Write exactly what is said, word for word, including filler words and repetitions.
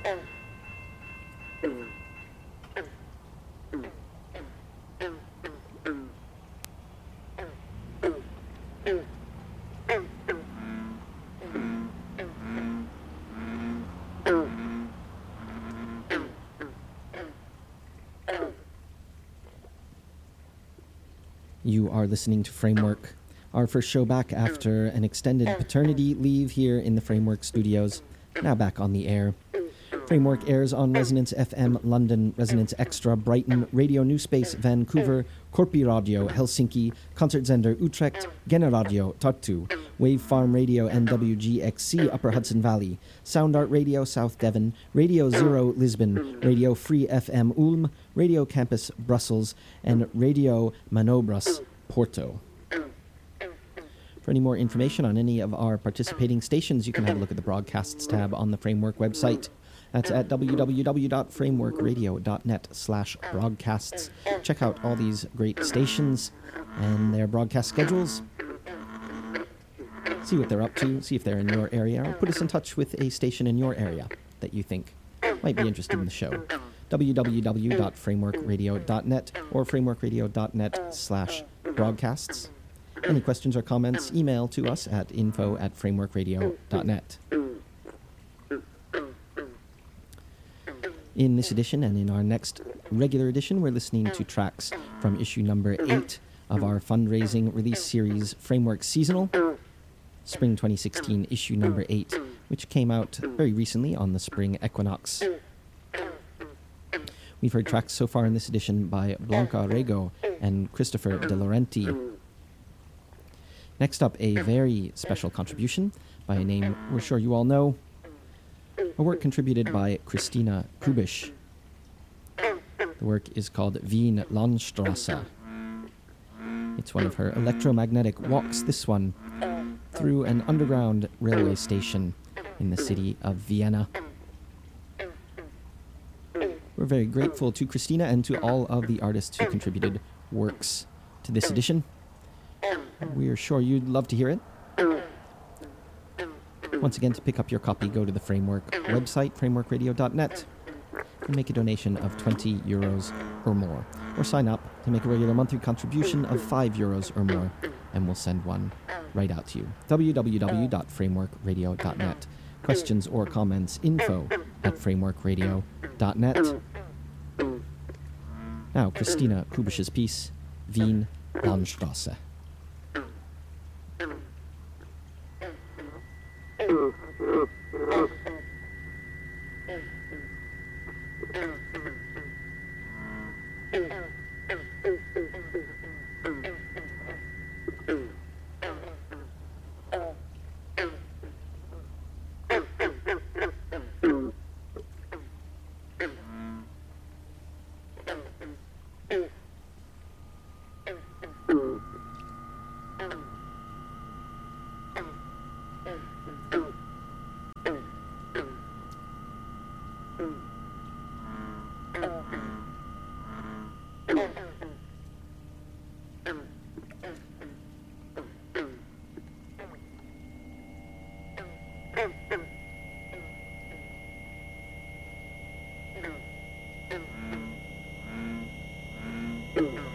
You are listening to Framework, our first show back after an extended paternity leave here in the Framework studios, now back on the air. Framework airs on Resonance F M London, Resonance Extra Brighton, Radio New Space Vancouver, Corpi Radio Helsinki, Concertzender Utrecht, Gena Radio Tartu, Wave Farm Radio N W G X C Upper Hudson Valley, Sound Art Radio South Devon, Radio Zero Lisbon, Radio Free F M Ulm, Radio Campus Brussels, and Radio Manobras Porto. For any more information on any of our participating stations, you can have a look at the Broadcasts tab on the Framework website. That's at www.frameworkradio.net slash broadcasts. Check out all these great stations and their broadcast schedules. See what they're up to, see if they're in your area, or put us in touch with a station in your area that you think might be interested in the show. www.frameworkradio.net or frameworkradio.net slash broadcasts. Any questions or comments, email to us at info at frameworkradio.net. In this edition and in our next regular edition, we're listening to tracks from issue number eight of our fundraising release series, Framework Seasonal, Spring twenty sixteen, issue number eight, which came out very recently on the spring equinox. We've heard tracks so far in this edition by Blanca Rego and Christopher De Laurenti. Next up, a very special contribution by a name we're sure you all know, a work contributed by Christina Kubisch. The work is called Wien Landstrasse. It's one of her electromagnetic walks, this one, through an underground railway station in the city of Vienna. We're very grateful to Christina and to all of the artists who contributed works to this edition. We are sure you'd love to hear it. Once again, to pick up your copy, go to the Framework website, frameworkradio dot net, and make a donation of twenty euros or more. Or sign up to make a regular monthly contribution of five euros or more, and we'll send one right out to you. w w w dot frameworkradio dot net. Questions or comments, info at frameworkradio dot net. Now, Christina Kubisch's piece, Wien Landstrasse. Mm.